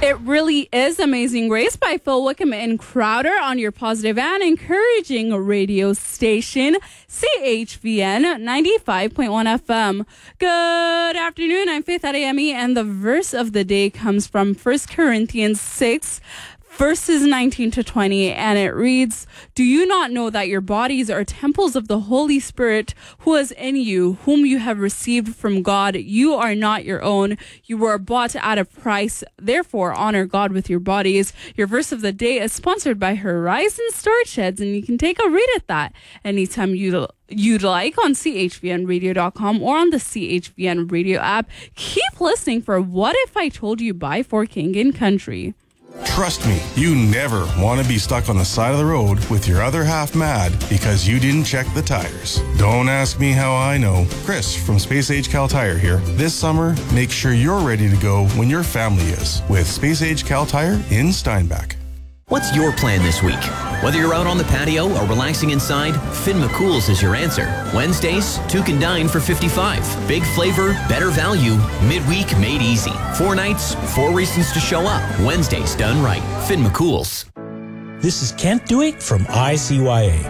It really is Amazing Grace by Phil Wickham and Crowder on your positive and encouraging radio station, CHVN 95.1 FM. Good afternoon, I'm Faith Adeyemi, and the verse of the day comes from 1 Corinthians 6, verses 19 to 20, and it reads, "Do you not know that your bodies are temples of the Holy Spirit who is in you, whom you have received from God? You are not your own. You were bought at a price. Therefore, honor God with your bodies." Your verse of the day is sponsored by Horizon Storage Sheds, and you can take a read at that anytime you'd like on chvnradio.com or on the CHVN radio app. Keep listening for What If I Told You by For King and Country. Trust me, you never want to be stuck on the side of the road with your other half mad because you didn't check the tires. Don't ask me how I know. Chris from Space Age Cal Tire here. This summer, make sure you're ready to go when your family is with Space Age Cal Tire in Steinbach. What's your plan this week? Whether you're out on the patio or relaxing inside, Finn McCool's is your answer. Wednesdays, 2 can dine for $55. Big flavor, better value, midweek made easy. 4 nights, 4 reasons to show up. Wednesdays done right. Finn McCool's. This is Kent Dewick from ICYA.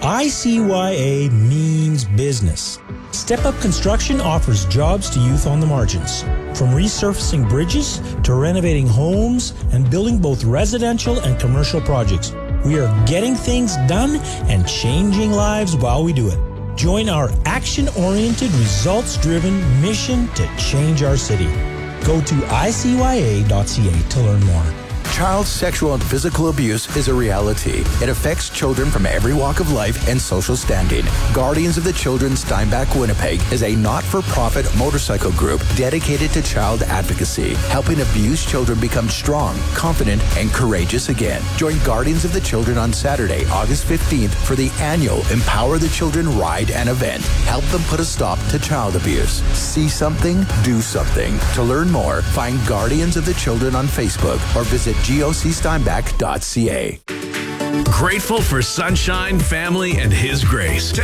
ICYA means business. Step Up Construction offers jobs to youth on the margins. From resurfacing bridges to renovating homes and building both residential and commercial projects, we are getting things done and changing lives while we do it. Join our action-oriented, results-driven mission to change our city. Go to icya.ca to learn more. Child sexual and physical abuse is a reality. It affects children from every walk of life and social standing. Guardians of the Children Steinbach Winnipeg is a not-for-profit motorcycle group dedicated to child advocacy, helping abused children become strong, confident, and courageous again. Join Guardians of the Children on Saturday, August 15th for the annual Empower the Children Ride and event. Help them put a stop to child abuse. See something, do something. To learn more, find Guardians of the Children on Facebook or visit gocsteinbach.ca. Grateful for sunshine, family, and His grace.